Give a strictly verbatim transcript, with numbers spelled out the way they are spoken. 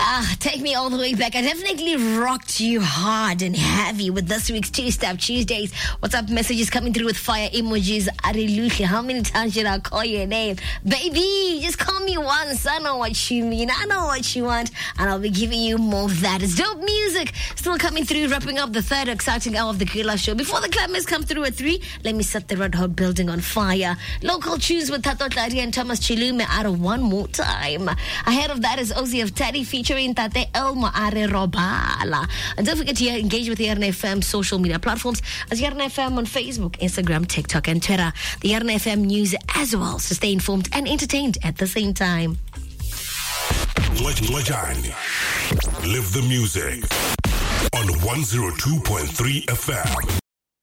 Ah, take me all the way back. I definitely rocked you hard and heavy with this week's Two-Step Tuesdays. What's up? Messages coming through with fire emojis. Ariluhle, how many times should I call your name? Baby, just call me once. I know what you mean. I know what you want. And I'll be giving you more of that. It's dope music. Still coming through, wrapping up the third exciting hour of the Killer Show. Before the climax come through at three, let me set the Red Hot building on fire. Local tunes with Tato Tlari and Thomas Chilume out of One More Time. Ahead of that is Ozzy of Teddy featuring Tate Elmo Are Robala. And don't forget to engage with the R N F M social media platforms as R N F M on Facebook, Instagram, TikTok, and Twitter. The R N F M news as well, so stay informed and entertained at the same time. Live the music on one oh two point three F M.